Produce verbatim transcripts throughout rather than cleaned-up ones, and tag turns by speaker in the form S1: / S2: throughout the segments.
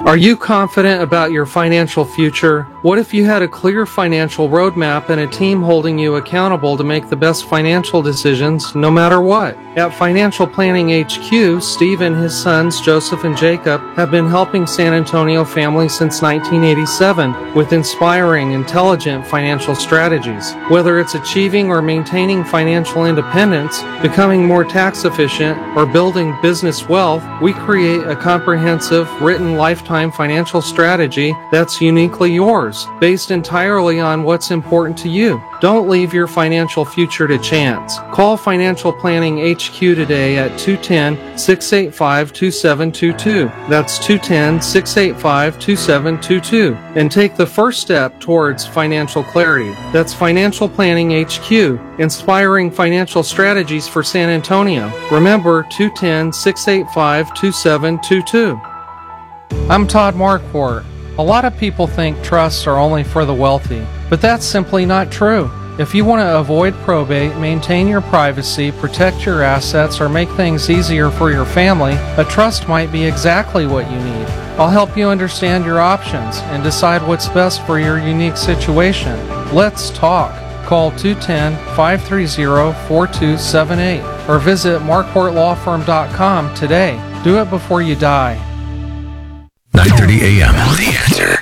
S1: Are you confident about your financial future? What if you had a clear financial roadmap and a team holding you accountable to make the best financial decisions no matter what? At Financial Planning H Q, Steve and his sons, Joseph and Jacob, have been helping San Antonio families since nineteen eighty-seven with inspiring, intelligent financial strategies. Whether it's achieving or maintaining financial independence, becoming more tax efficient, or building business wealth, we create a comprehensive, written lifetime financial strategy that's uniquely yours, based entirely on what's important to you. Don't leave your financial future to chance. Call Financial Planning H Q today at two one zero, six eight five, two seven two two. That's two one zero, six eight five, two seven two two. And take the first step towards financial clarity. That's Financial Planning H Q, inspiring financial strategies for San Antonio. Remember, two one zero, six eight five, two seven two two. I'm Todd Marquardt. A lot of people think trusts are only for the wealthy, but that's simply not true. If you want to avoid probate, maintain your privacy, protect your assets, or make things easier for your family, a trust might be exactly what you need. I'll help you understand your options and decide what's best for your unique situation. Let's talk. Call two one zero, five three zero, four two seven eight or visit marquardt law firm dot com today. Do it before you die.
S2: nine thirty a.m. The Answer.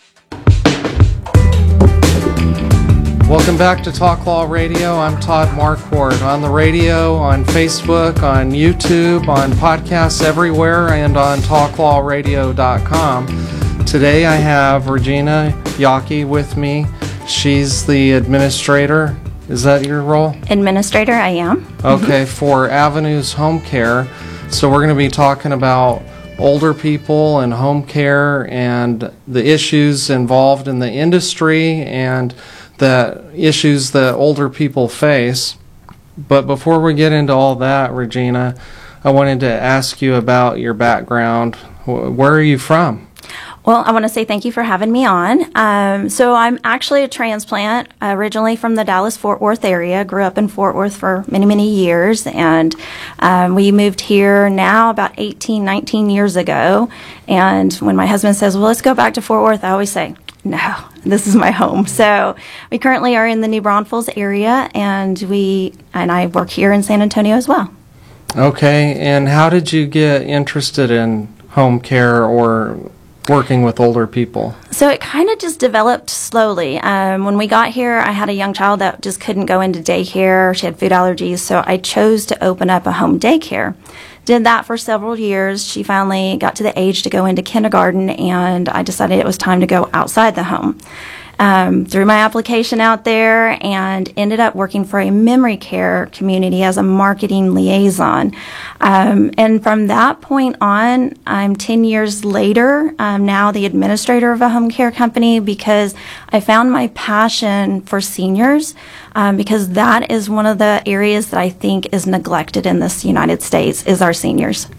S1: Welcome back to Talk Law Radio. I'm Todd Marquardt. On the radio, on Facebook, on YouTube, on podcasts everywhere, and on talk law radio dot com. Today I have Regina Yockey with me. She's the administrator. Is that your role?
S3: Administrator, I am.
S1: Okay, for Avenues Home Care. So we're going to be talking about older people and home care and the issues involved in the industry and the issues that older people face. But before we get into all that, Regina, I wanted to ask you about your background. Where are you from?
S3: Well, I want to say thank you for having me on. Um, so I'm actually a transplant, originally from the Dallas-Fort Worth area. Grew up in Fort Worth for many, many years, and um, we moved here now about eighteen, nineteen years ago. And when my husband says, well, let's go back to Fort Worth, I always say, no, this is my home. So we currently are in the New Braunfels area, and we and I work here in San Antonio as well.
S1: Okay, and how did you get interested in home care or working with older people?
S3: So it kind of just developed slowly. Um, when we got here, I had a young child that just couldn't go into daycare. She had food allergies, so I chose to open up a home daycare. Did that for several years. She finally got to the age to go into kindergarten, and I decided it was time to go outside the home. Um, threw my application out there and ended up working for a memory care community as a marketing liaison. Um, and from that point on, I'm ten years later, I'm now the administrator of a home care company because I found my passion for seniors, um, because that is one of the areas that I think is neglected in this United States, is our seniors.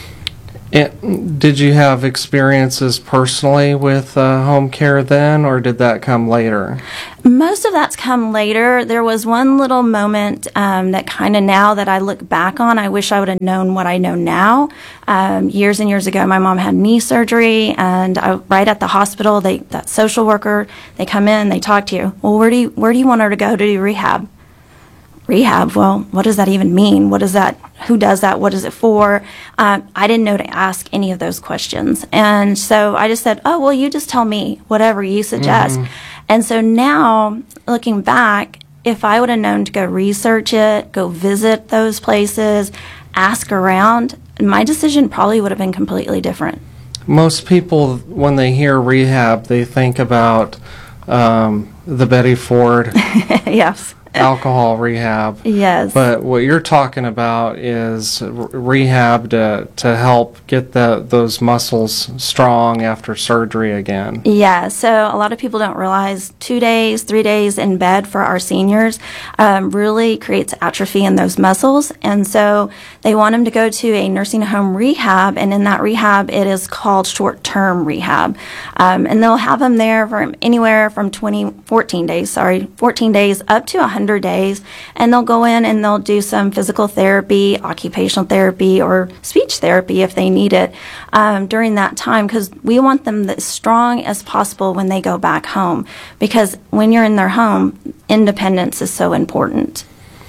S1: And did you have experiences personally with uh, home care then, or did that come later?
S3: Most of that's come later. There was one little moment um, that kind of now that I look back on, I wish I would have known what I know now. Um, years and years ago, my mom had knee surgery, and I, right at the hospital, they that social worker, they come in, they talk to you. Well, where do you, where do you want her to go to do rehab? Rehab, well, what does that even mean? What is that? Who does that? What is it for? Um, I didn't know to ask any of those questions. And so I just said, oh, well, you just tell me whatever you suggest. Mm-hmm. And so now, looking back, if I would have known to go research it, go visit those places, ask around, my decision probably would have been completely different.
S1: Most people, when they hear rehab, they think about um, the Betty Ford.
S3: Yes.
S1: Alcohol rehab.
S3: Yes.
S1: But what you're talking about is r- rehab to to help get the those muscles strong after surgery again.
S3: Yeah. So a lot of people don't realize two days, three days in bed for our seniors um, really creates atrophy in those muscles, and so they want them to go to a nursing home rehab, and in that rehab, it is called short-term rehab, um, and they'll have them there for anywhere from twenty, fourteen days, sorry, fourteen days up to one hundred hundred days, and they'll go in and they'll do some physical therapy, occupational therapy, or speech therapy if they need it um, during that time, because we want them as strong as possible when they go back home, because when you're in their home, independence is so important.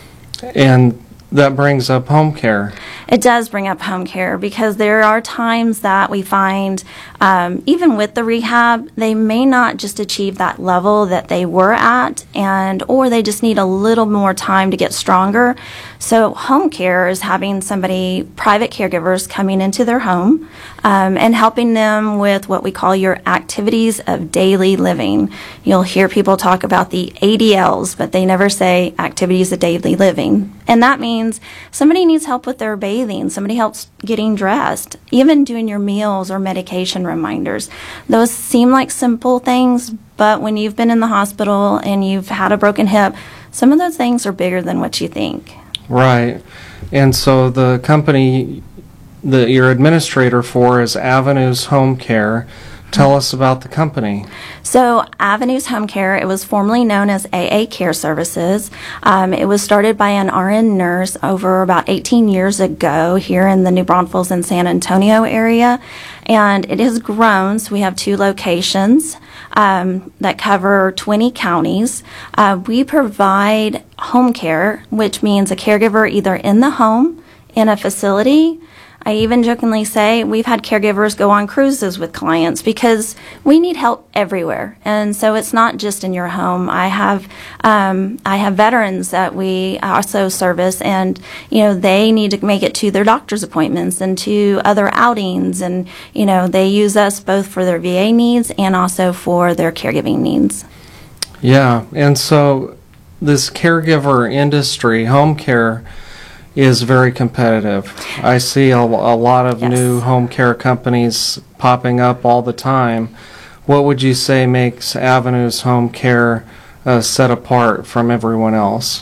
S1: And that brings up home care.
S3: It does bring up home care, because there are times that we find, um, even with the rehab, they may not just achieve that level that they were at, and or they just need a little more time to get stronger. So home care is having somebody, private caregivers, coming into their home um, and helping them with what we call your activities of daily living. You'll hear people talk about the A D Ls, but they never say activities of daily living. And that means somebody needs help with their bathing, somebody helps getting dressed, even doing your meals or medication reminders. Those seem like simple things, but when you've been in the hospital and you've had a broken hip, some of those things are bigger than what you think.
S1: Right. And so the company that you're administrator for is Avenues Home Care. Tell us about the company.
S3: So Avenues Home Care, it was formerly known as A A Care Services. Um, it was started by an R N nurse over about eighteen years ago here in the New Braunfels and San Antonio area. And it has grown, so we have two locations um, that cover twenty counties. Uh, we provide home care, which means a caregiver either in the home, in a facility. I even jokingly say we've had caregivers go on cruises with clients, because we need help everywhere. And so it's not just in your home. I have um, I have veterans that we also service, and you know they need to make it to their doctor's appointments and to other outings, and you know they use us both for their V A needs and also for their caregiving needs.
S1: Yeah, and so this caregiver industry, home care, is very competitive. I see a, a lot of
S3: Yes.
S1: new home care companies popping up all the time. What would you say makes Avenues Home Care uh, set apart from everyone else?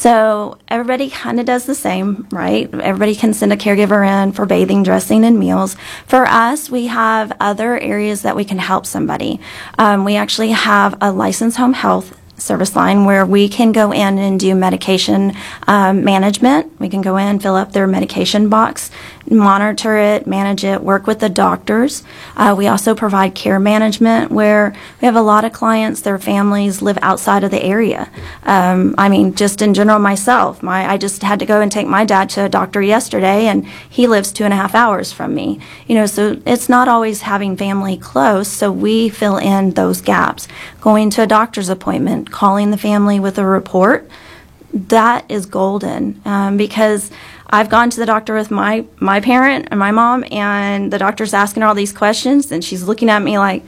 S3: So everybody kind of does the same, right? Everybody can send a caregiver in for bathing, dressing, and meals. For us, we have other areas that we can help somebody. Um, we actually have a licensed home health service line where we can go in and do medication um, management. We can go in, fill up their medication box, monitor it, manage it, work with the doctors. Uh, we also provide care management, where we have a lot of clients, their families live outside of the area. Um, I mean, just in general, myself, my I just had to go and take my dad to a doctor yesterday, and he lives two and a half hours from me. You know, so it's not always having family close, so we fill in those gaps. Going to a doctor's appointment, calling the family with a report, that is golden, um, because I've gone to the doctor with my, my parent and my mom, and the doctor's asking her all these questions, and she's looking at me like,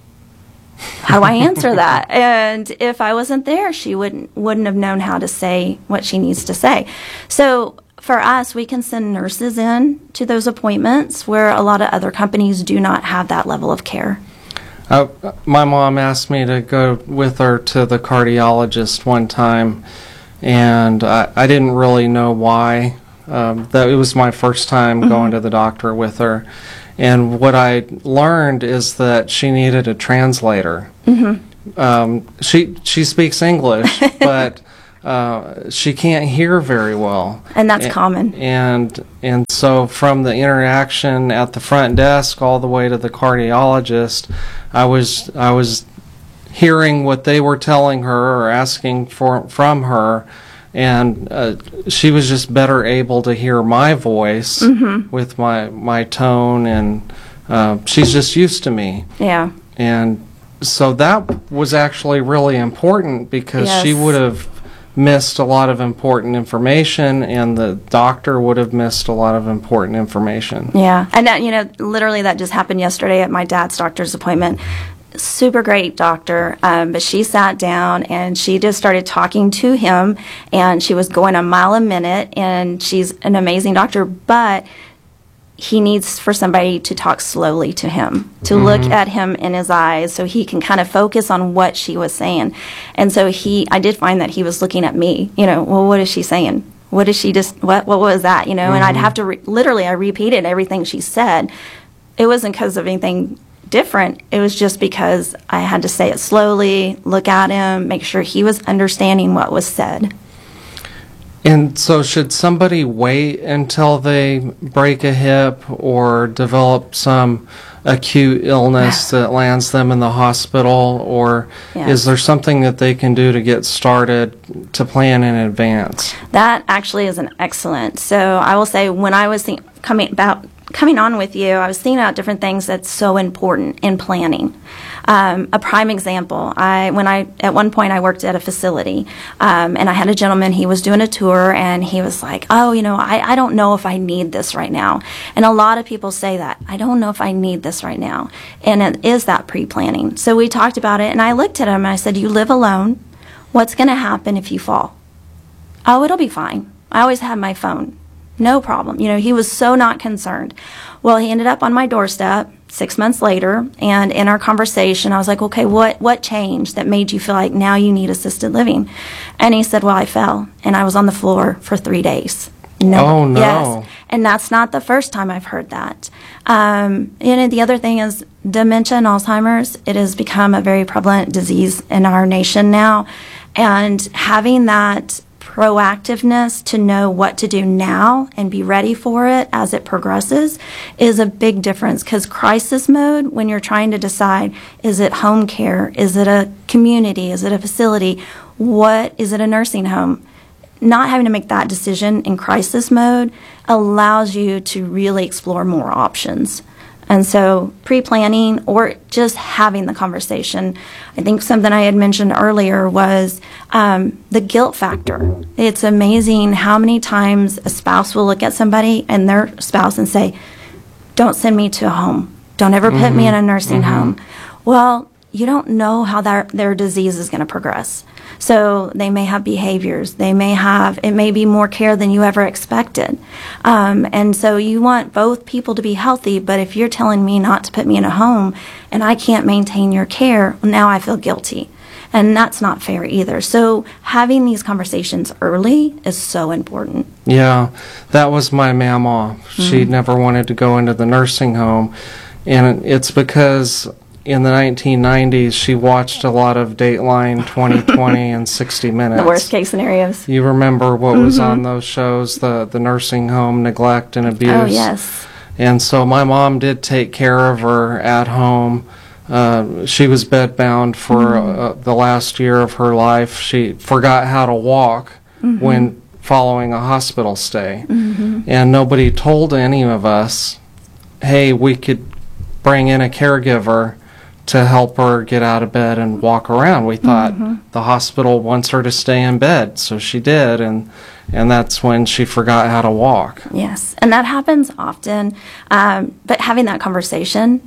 S3: how do I answer that? And if I wasn't there, she wouldn't wouldn't have known how to say what she needs to say. So for us, we can send nurses in to those appointments where a lot of other companies do not have that level of care.
S1: Uh, my mom asked me to go with her to the cardiologist one time, and I, I didn't really know why. Um, that it was my first time mm-hmm. going to the doctor with her, and what I learned is that she needed a translator. Mm-hmm. Um, she she speaks English, but uh, she can't hear very well,
S3: and that's
S1: and,
S3: common.
S1: And and so from the interaction at the front desk all the way to the cardiologist, I was I was hearing what they were telling her or asking for from her, and uh, she was just better able to hear my voice mm-hmm. with my my tone, and uh, she's just used to me.
S3: Yeah.
S1: And so that was actually really important, because
S3: Yes.
S1: she would have missed a lot of important information, and the doctor would have missed a lot of important information.
S3: Yeah, and that, you know, literally that just happened yesterday at my dad's doctor's appointment. Super great doctor, um, but she sat down and she just started talking to him, and she was going a mile a minute, and she's an amazing doctor, but he needs for somebody to talk slowly to him, to mm-hmm. look at him in his eyes so he can kind of focus on what she was saying. And so he, I did find that he was looking at me, you know, well, what is she saying? What is she just, what, what was that? You know, mm-hmm. and I'd have to, re- literally, I repeated everything she said. It wasn't because of anything different, it was just because I had to say it slowly, look at him, make sure he was understanding what was said.
S1: And so should somebody wait until they break a hip or develop some acute illness that lands them in the hospital, or
S3: Yes.
S1: is there something that they can do to get started to plan in advance?
S3: That actually is an excellent. So I will say, when I was think, coming about coming on with you, I was thinking about different things that's so important in planning. Um, a prime example, I when I at one point I worked at a facility, um, and I had a gentleman. He was doing a tour, and he was like, "Oh, you know, I, I don't know if I need this right now." And a lot of people say that, "I don't know if I need this right now," and it is that pre-planning. So we talked about it, and I looked at him and I said, "You live alone. What's going to happen if you fall?" "Oh, it'll be fine. I always have my phone. No problem." You know, he was so not concerned. Well, he ended up on my doorstep six months later, and in our conversation, I was like, "Okay, what, what changed that made you feel like now you need assisted living?" And he said, "Well, I fell, and I was on the floor for three days." No.
S1: Oh, no.
S3: Yes. And that's not the first time I've heard that. Um, and the other thing is dementia and Alzheimer's. It has become a very prevalent disease in our nation now. And having that proactiveness to know what to do now and be ready for it as it progresses is a big difference, because crisis mode, when you're trying to decide, is it home care, is it a community, is it a facility, what is it, a nursing home, not having to make that decision in crisis mode allows you to really explore more options. And so pre-planning or just having the conversation, I think something I had mentioned earlier was um, the guilt factor. It's amazing how many times a spouse will look at somebody and their spouse and say, "Don't send me to a home. Don't ever put mm-hmm. me in a nursing mm-hmm. home." Well, you don't know how their, their disease is going to progress. So they may have behaviors. They may have, it may be more care than you ever expected. Um, and so you want both people to be healthy, but if you're telling me not to put me in a home and I can't maintain your care, now I feel guilty. And that's not fair either. So having these conversations early is so important.
S1: Yeah, that was my mama. Mm-hmm. She never wanted to go into the nursing home. And it's because in the nineteen nineties, she watched a lot of Dateline, twenty twenty, and sixty minutes.
S3: The worst case scenarios.
S1: You remember what
S3: mm-hmm.
S1: was on those shows, the, the nursing home neglect and abuse.
S3: Oh, yes.
S1: And so my mom did take care of her at home. Uh, she was bedbound for mm-hmm. uh, the last year of her life. She forgot how to walk mm-hmm. when following a hospital stay. Mm-hmm. And nobody told any of us, hey, we could bring in a caregiver to help her get out of bed and walk around. We thought mm-hmm. the hospital wants her to stay in bed, so she did, and and that's when she forgot how to walk.
S3: Yes, and that happens often, um, but having that conversation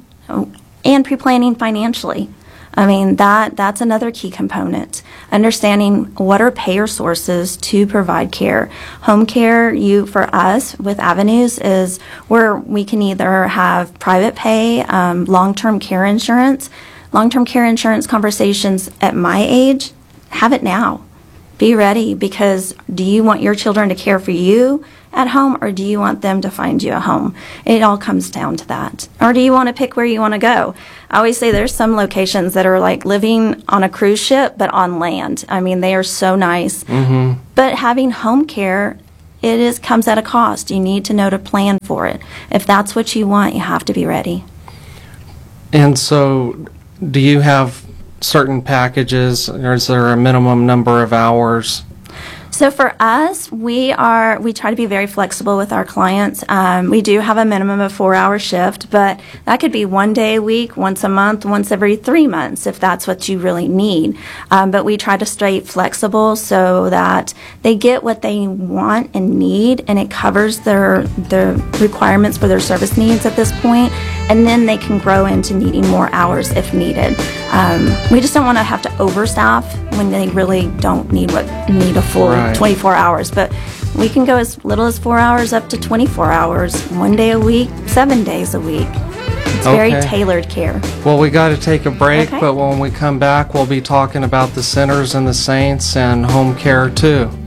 S3: and pre-planning financially, I mean, that that's another key component. Understanding what are payer sources to provide care. Home care, you for us with Avenues, is where we can either have private pay, um, long-term care insurance. Long-term care insurance conversations at my age, have it now. Be ready, because do you want your children to care for you at home, or do you want them to find you a home? It all comes down to that. Or do you want to pick where you want to go? I always say there's some locations that are like living on a cruise ship, but on land. I mean, they are so nice. Mm-hmm. But having home care, it is comes at a cost. You need to know to plan for it. If that's what you want, you have to be ready.
S1: And so, do you have certain packages, or is there a minimum number of hours?
S3: So for us, we are we try to be very flexible with our clients. Um, we do have a minimum of four-hour shift, but that could be one day a week, once a month, once every three months, if that's what you really need. Um, but we try to stay flexible so that they get what they want and need, and it covers their their requirements for their service needs at this point, and then they can grow into needing more hours if needed. Um, we just don't want to have to overstaff when they really don't need what need a full right. twenty-four hours. But we can go as little as four hours up to twenty-four hours, one day a week, seven days a week. It's
S1: okay.
S3: very tailored care.
S1: Well, we got to take a break,
S3: okay.
S1: but when we come back, we'll be talking about the sinners and the saints and home care too.